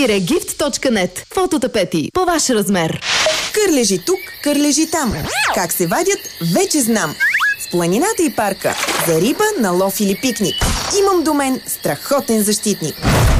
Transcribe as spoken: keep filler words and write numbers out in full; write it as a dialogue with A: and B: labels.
A: gift точка нет. Фототапети по ваш размер.
B: Кърлежи тук, кърлежи там. Как се вадят, вече знам. В планината и парка. За риба, на лов или пикник. Имам до мен страхотен защитник.